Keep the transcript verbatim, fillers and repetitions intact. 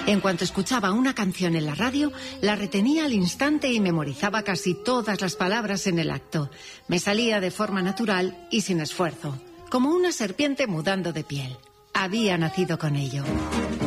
En cuanto escuchaba una canción en la radio, la retenía al instante y memorizaba casi todas las palabras en el acto. Me salía de forma natural y sin esfuerzo, como una serpiente mudando de piel. Había nacido con ello.